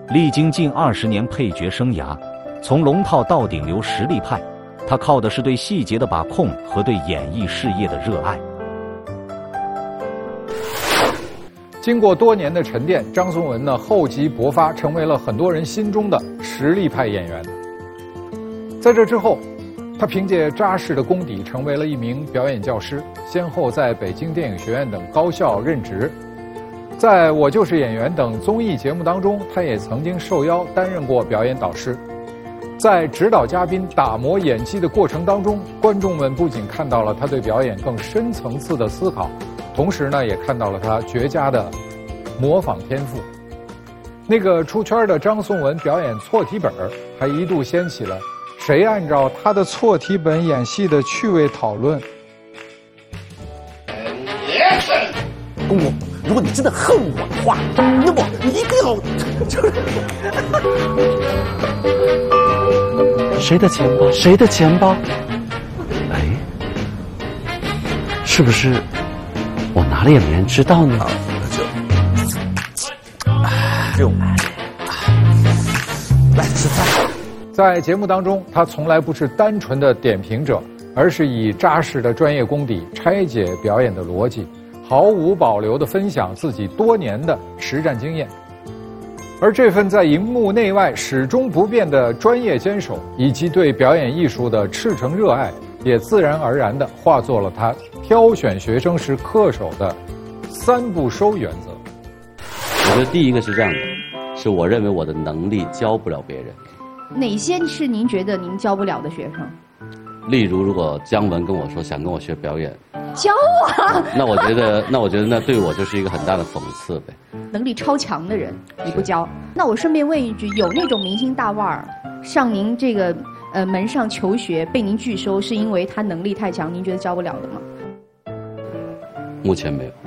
历经近20年配角生涯，从龙套到顶流实力派，他靠的是对细节的把控和对演艺事业的热爱。 经过多年的沉淀，张颂文呢厚积薄发，成为了很多人心中的实力派演员。在这之后，他凭借扎实的功底，成为了一名表演教师，先后在北京电影学院等高校任职。在我就是演员等综艺节目当中，他也曾经受邀担任过表演导师。在指导嘉宾打磨演技的过程当中，观众们不仅看到了他对表演更深层次的思考，同时呢，也看到了他绝佳的模仿天赋。那个出圈的张颂文表演错题本，还一度掀起了谁按照他的错题本演戏的趣味讨论。 如果你真的恨我的话，那么你一定要谁的钱包？谁的钱包？哎，是不是我拿了也没人知道呢？就来吃饭。 在节目当中，他从来不是单纯的点评者，而是以扎实的专业功底拆解表演的逻辑，毫无保留地分享自己多年的实战经验。而这份在荧幕内外始终不变的专业坚守，以及对表演艺术的赤诚热爱，也自然而然地化作了他挑选学生时恪守的3不收原则。 我觉得第一个是这样的，是我认为我的能力教不了别人。 哪些是您觉得您教不了的学生？ 例如，如果姜文跟我说想跟我学表演， 教我， 那我觉得那对我就是一个很大的讽刺呗。 能力超强的人你不教，那我顺便问一句，有那种明星大腕儿上您这个门上求学，被您拒收，是因为他能力太强，您觉得教不了的吗？ 目前没有。